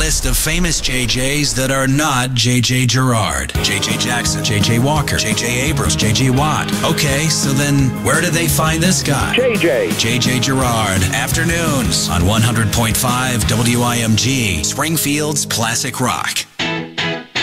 list of famous JJs that are not JJ Gerard. JJ Jackson, JJ Walker, JJ Abrams, JJ Watt. Okay, so then where do they find this guy? JJ Gerard. Afternoons on 100.5 WIMG, Springfield's Classic Rock.